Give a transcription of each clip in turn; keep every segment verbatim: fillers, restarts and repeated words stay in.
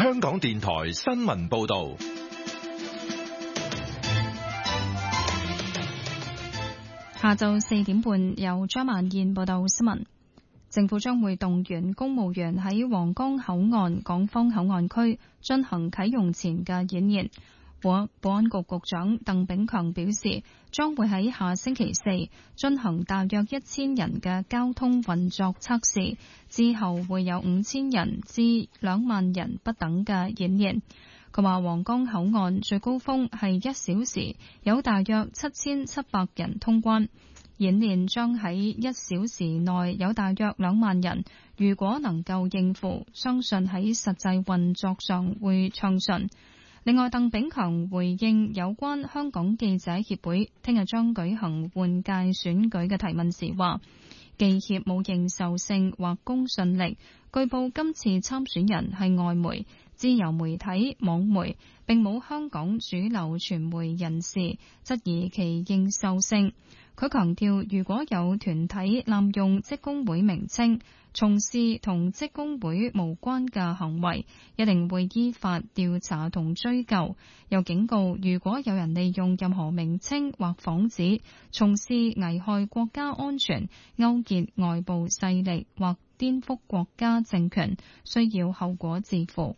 香港電台新聞報道。 下晝四點半，由張曼燕報道新聞。政府將會動員公務員喺皇崗口岸港方口岸區進行啟用前嘅演練。保保安局局長鄧炳強表示，將會喺下星期四進行大約一千人嘅交通運作測試，之後會有五千人至兩萬人不等嘅演練。佢話皇崗口岸最高峰係一小時有大約七千七百人通關，演練將喺一小時內有大約兩萬人。如果能夠應付，相信喺實際運作上會暢順。另外，鄧炳強回應有關香港記者協會聽日將舉行換屆選舉嘅提問時話，記協冇認受性或公信力，據報今次參選人係外媒、自由媒體、網媒，並冇香港主流傳媒人士，質疑其認受性。佢強調，如果有團體濫用職工會名稱，從事同職工會無關嘅行為，一定會依法調查同追究。又警告，如果有人利用任何名稱或幌子，從事危害國家安全、勾結外部勢力或顛覆國家政權，需要後果自負。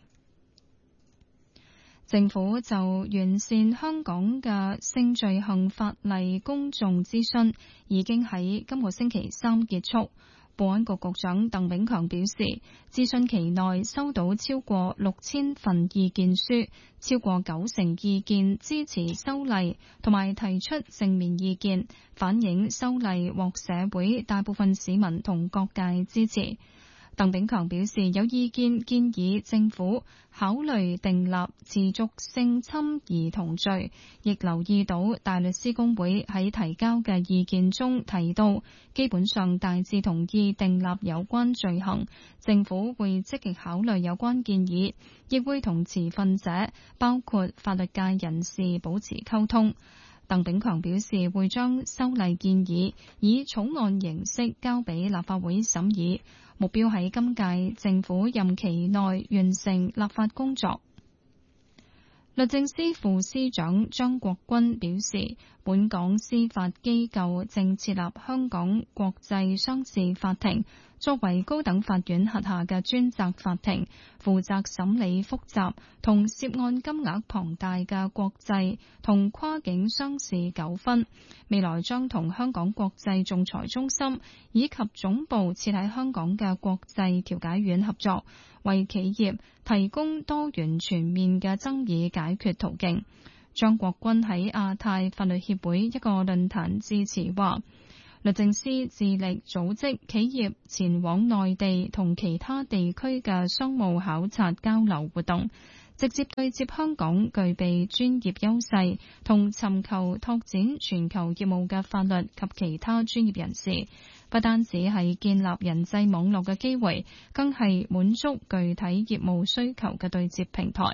政府就完善香港嘅性罪行法例公眾諮詢已經喺今個星期三結束。保安局局長鄧炳強表示，諮詢期內收到超過六千份意見書，超過九成意見支持修例，同埋提出正面意見，反映修例獲社會大部分市民同各界支持。鄧炳強表示，有意見建議政府考慮訂立持續性侵兒童罪，亦留意到大律師公會喺提交嘅意見中提到，基本上大致同意訂立有關罪行。政府會積極考慮有關建議，亦會同持份者，包括法律界人士保持溝通。鄧炳強表示，會將修例建議以草案形式交俾立法會審議，目標喺今屆政府任期內完成立法工作。律政司副司長張國軍表示，本港司法機構正設立香港國際商事法庭，作為高等法院轄下嘅專責法庭，負責審理複雜同涉案金額龐大嘅國際同跨境商事糾紛。未來將同香港國際仲裁中心以及總部設喺香港嘅國際調解院合作，為企業提供多元全面嘅爭議解決途徑。張國軍喺亞太法律協會一個論壇致辭話，律政司致力組織企業前往內地同其他地區嘅商務考察交流活動，直接對接香港具備專業優勢同尋求拓展全球業務嘅法律及其他專業人士，不單止係建立人際網絡嘅機會，更係滿足具體業務需求嘅對接平台。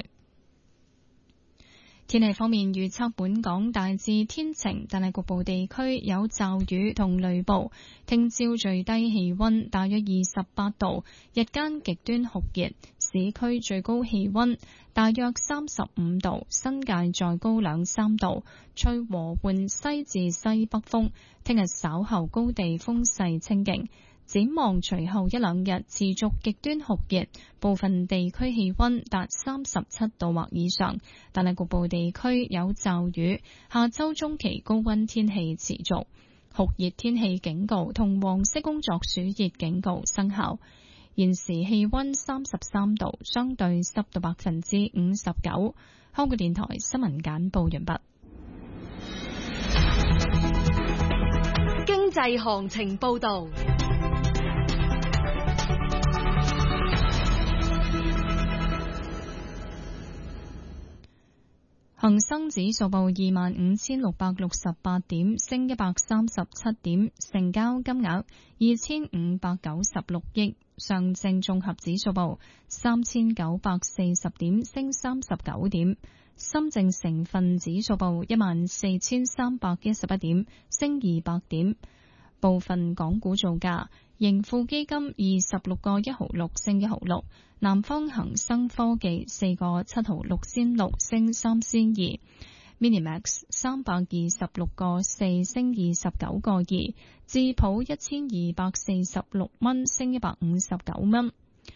天氣方面預測，本港大致天晴，但係局部地區有驟雨同雷暴。聽朝最低氣溫大約二十八度，日間極端酷熱，市區最高氣溫大約三十五度，新界再高兩三度，吹和緩西至西北風。聽日稍後高地風勢清勁。展望隨後一兩日持續極端酷熱，部分地區氣溫達三十七度或以上，但係局部地區有驟雨。下周中期高溫天氣持續，酷熱天氣警告同黃色工作暑熱警告生效。現時氣溫三十三度，相對濕度百分之五十九。香港電台新聞簡報完畢。 經濟行情報道。 恒生指數報二萬五千六百六十八點，升一百三十七點，成交金額二千五百九十六億。上證綜合指數報三千九百四十點，升三十九點。深證成分指數報一萬四千三百一十一點，升二百點。 部分港股造價，盈富基金二十六個一毫六升一毫六，南方恒生科技四個七毫六仙六升三仙二。Minimax 三百二十六個四升二十九個二，智普一千二百四十六蚊升一百五十九蚊，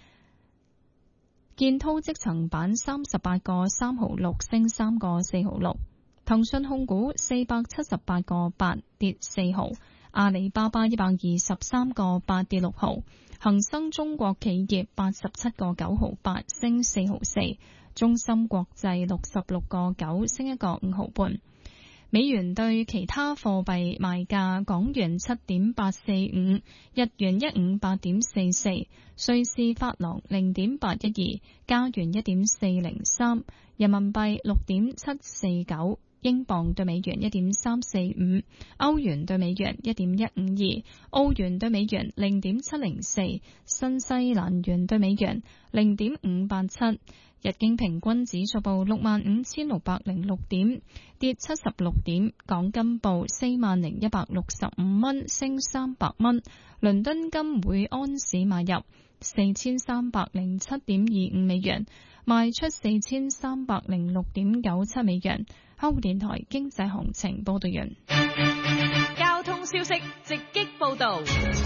建滔積層板三十八個三毫六升三個四毫六，騰訊控股四百七十八個八跌四毫，阿里巴巴一百二十三個八跌六毫，恒生中國企業八十七個九毫八升四毫四。中芯國際六十六個九升一個五毫半。美元對其他貨幣賣價：港元七點八四五，日元一五八點四四，瑞士法郎零點八一二，加元一點四零三，人民幣六點七四九，英鎊對美元一點三四五，歐元對美元一點一五二，澳元對美元零點七零四，新西蘭元對美元零點五八七。日經平均指數報六萬五千六百零六點，跌七十六點。港金報四萬零一百六十五蚊，升三百蚊。倫敦金每安士買入四千三百零七點二五美元，賣出四千三百零六點九七美元。香港電台經濟行情報道完。 交通消息直擊報道。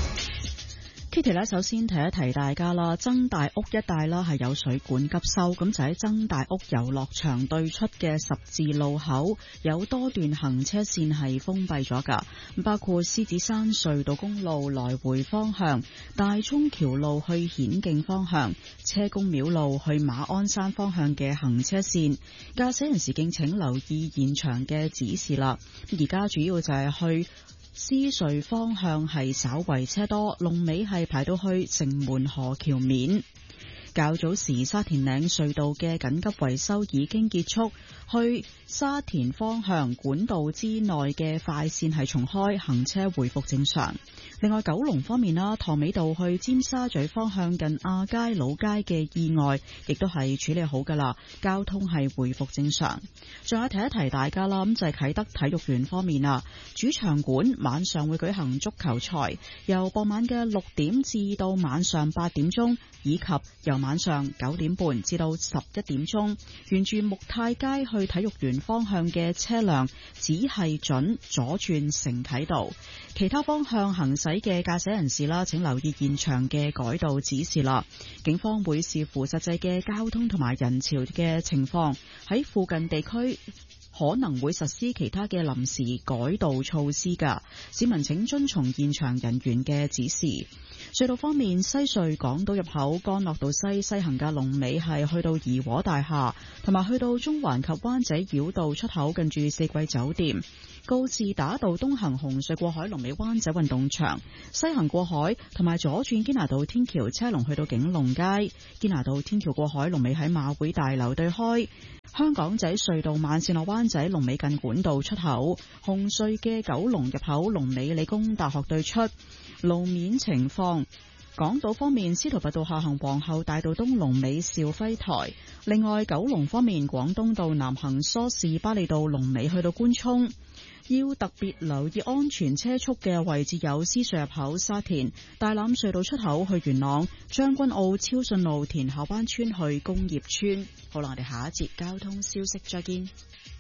Kitty 咧，首先提一提大家啦，曾大屋一帶啦係有水管急修，咁就喺曾大屋遊樂場對出嘅十字路口有多段行車線係封閉咗噶，包括獅子山隧道公路來回方向、大涌橋路去顯徑方向、車公廟路去馬鞍山方向嘅行車線，駕駛人士敬請留意現場嘅指示啦。而家主要就係去獅隧方向係稍為車多，龍尾係排到去城門河橋面。較早時沙田嶺隧道嘅緊急維修已經結束，去沙田方向管道之內嘅快線係重開，行車回復正常。另外九龍方面啦，塘尾道去尖沙咀方向近亞皆老街嘅意外亦都係處理好噶啦，交通係回復正常。仲有提一提大家啦，咁就係啟德體育園方面啊，主場館晚上會舉行足球賽，由傍晚嘅六點至到晚上八點鐘，以及由晚上九點半至到十一點鐘，沿住木泰街去體育園方向嘅車輛只係准左轉承啟道，其他方向行駛嘅駕駛人士啦，請留意現場嘅改道指示啦。警方會視乎實際嘅交通同埋人潮嘅情況，喺附近地區可能會實施其他嘅臨時改道措施㗎，市民請遵從現場人員嘅指示。隧道方面，西隧港島入口干諾道西西行嘅龍尾係去到怡和大廈，同埋去到中環及灣仔繞道出口近住四季酒店。告士打道東行紅隧過海龍尾灣仔運動場，西行過海同埋左轉堅拿道天橋車龍去到景隆街，堅拿道天橋過海龍尾喺馬會大樓對開。香港仔隧道慢線落灣仔龍尾近管道出口，紅隧嘅九龍入口龍尾理工大學對出。路面情況，港島方面，司徒拔道下行皇后大道東龍尾兆輝台。另外九龍方面，廣東道南行梳士巴利道龍尾去到官涌。要特別留意安全車速嘅位置有獅隧入口沙田、大欖隧道出口去元朗、將軍澳超順路田下灣村去工業村。好啦，我哋下一節交通消息再見。